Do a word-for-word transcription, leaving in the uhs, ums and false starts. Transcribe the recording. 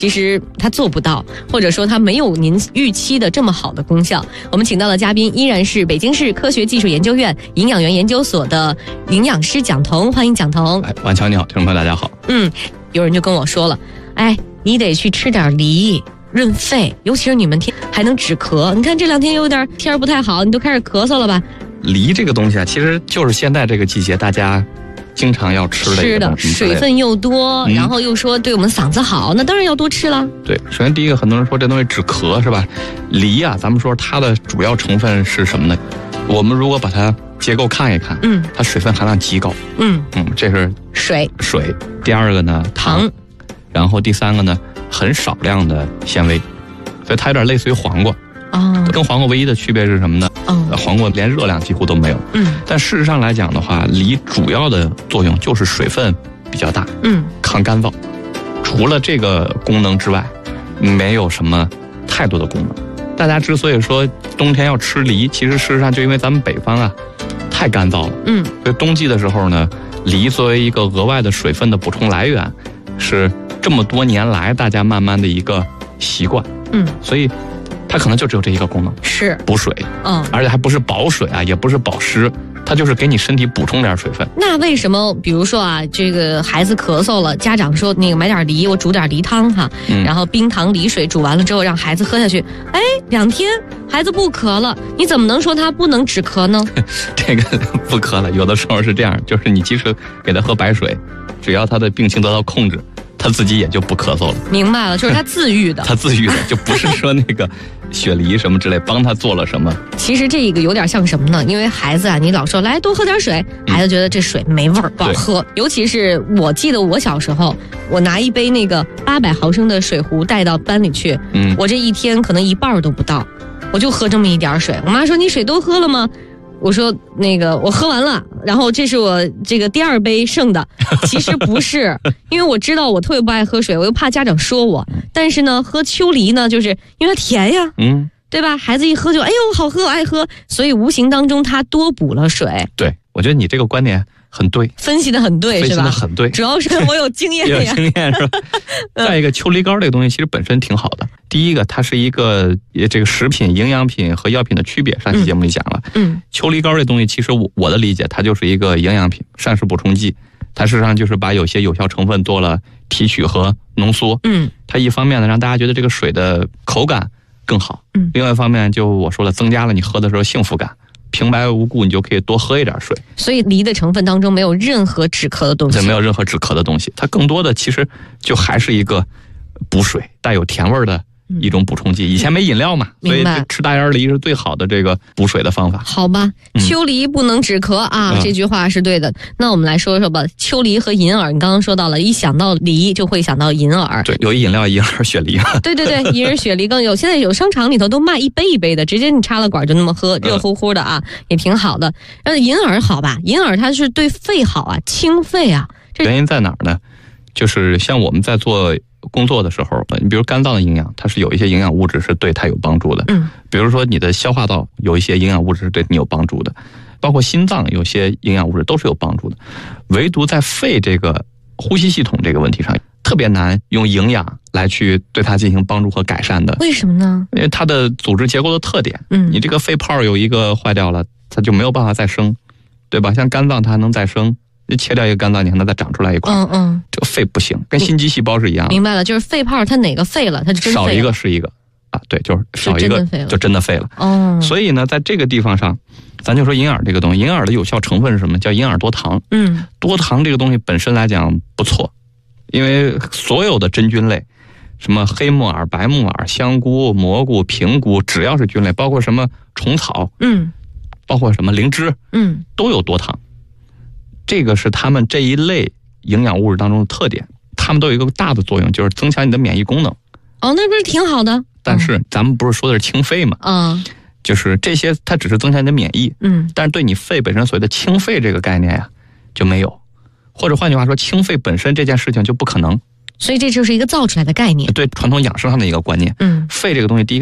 其实它做不到，或者说它没有您预期的这么好的功效。我们请到的嘉宾依然是北京市科学技术研究院营养员研究所的营养师蒋彤，欢迎蒋彤。 哎，婉乔你好，听众朋友大家好。 嗯，有人就跟我说了，哎，你得去吃点梨润肺，尤其是你们天还能止咳。你看这两天有点天不太好，你都开始咳嗽了吧？ 梨这个东西啊，其实就是现在这个季节大家经常要吃的一个东西， 吃的水分又多、嗯，然后又说对我们嗓子好，那当然要多吃了。 对，首先第一个，很多人说这东西止咳是吧？梨啊，咱们说它的主要成分是什么呢？我们如果把它结构看一看，嗯，它水分含量极高，嗯嗯，这是水水。 第二个呢，糖，然后第三个呢，很少量的纤维，所以它有点类似于黄瓜。哦，跟黄瓜唯一的区别是什么呢？哦，黄瓜连热量几乎都没有。嗯，但事实上来讲的话，梨主要的作用就是水分比较大，嗯，抗干燥。除了这个功能之外，没有什么太多的功能。大家之所以说冬天要吃梨，其实事实上就因为咱们北方啊太干燥了。嗯，所以冬季的时候呢，梨作为一个额外的水分的补充来源，是这么多年来大家慢慢的一个习惯。嗯，所以它可能就只有这一个功能，是补水，嗯，而且还不是保水啊，也不是保湿，它就是给你身体补充点水分。 那为什么，比如说啊，这个孩子咳嗽了，家长说那个买点梨，我煮点梨汤哈，嗯、然后冰糖梨水煮完了之后让孩子喝下去，哎，两天孩子不咳了，你怎么能说他不能止咳呢？ 这个不咳了，有的时候是这样，就是你即使给他喝白水，只要他的病情得到控制，他自己也就不咳嗽了。 明白了，就是他自愈的。 他自愈的，就不是说那个雪梨什么之类帮他做了什么。 其实这个有点像什么呢？因为孩子啊，你老说来多喝点水，孩子觉得这水没味儿，不好喝。尤其是我记得我小时候，我拿一杯那个八百毫升的水壶带到班里去，嗯，我这一天可能一半都不到，我就喝这么一点水。我妈说你水都喝了吗？我说那个我喝完了，然后这是我这个第二杯剩的，其实不是，因为我知道我特别不爱喝水，我又怕家长说我，但是呢，喝秋梨呢，就是因为它甜呀，嗯，对吧？孩子一喝就哎呦好喝，我爱喝，所以无形当中他多补了水。 对，我觉得你这个观点很对， 分析的很对，是吧？ 分析的很对， 主要是我有经验呀， 有经验是吧？再一个，秋梨膏这个东西其实本身挺好的。第一个，它是一个这个食品、营养品和药品的区别，上期节目里讲了。嗯，秋梨膏这东西，其实我我的理解，它就是一个营养品、膳食补充剂。它事实上就是把有些有效成分做了提取和浓缩。嗯，它一方面呢，让大家觉得这个水的口感更好。嗯，另外一方面，就我说了，增加了你喝的时候幸福感。平白无故你就可以多喝一点水， 所以梨的成分当中没有任何止咳的东西， 对，没有任何止咳的东西，它更多的其实就还是一个补水、带有甜味的一种补充剂。以前没饮料嘛，所以吃大芽梨是最好的这个补水的方法。 好吧，秋梨不能止咳啊，嗯、这句话是对的。那我们来说说吧，秋梨和银耳，你刚刚说到了，一想到梨就会想到银耳。 对，有一饮料银耳雪梨。 对对对，银耳雪梨更有，现在有商场里头都卖一杯一杯的，直接你插了管就那么喝，热乎乎的啊，也挺好的。呃，银耳好吧，银耳它是对肺好啊，清肺啊。 原因在哪儿呢？就是像我们在做工作的时候，你比如肝脏的营养，它是有一些营养物质是对它有帮助的。嗯，比如说你的消化道有一些营养物质是对你有帮助的，包括心脏有些营养物质都是有帮助的。唯独在肺这个呼吸系统这个问题上，特别难用营养来去对它进行帮助和改善的。 为什么呢？ 因为它的组织结构的特点，嗯，你这个肺泡有一个坏掉了，它就没有办法再生，对吧？像肝脏它还能再生。切掉一个肝脏，你看它再长出来一块，嗯嗯，这个肺不行，跟心肌细胞是一样的。 明白了，就是肺泡它哪个废了，它就真废了。 少一个是一个啊，对，就是少一个就真的废了。哦，所以呢，在这个地方上，咱就说银耳这个东西，银耳的有效成分是什么？叫银耳多糖。嗯，多糖这个东西本身来讲不错，因为所有的真菌类，什么黑木耳、白木耳、香菇、蘑菇、平菇，只要是菌类，包括什么虫草，嗯，包括什么灵芝，嗯，都有多糖。这个是他们这一类营养物质当中的特点，他们都有一个大的作用，就是增强你的免疫功能。 哦，那不是挺好的？ 但是咱们不是说的是清肺吗？嗯，就是这些它只是增强你的免疫，嗯，但是对你肺本身所谓的清肺这个概念呀、啊、就没有，或者换句话说，清肺本身这件事情就不可能。 所以这就是一个造出来的概念， 对传统养生上的一个观念。嗯，肺这个东西第一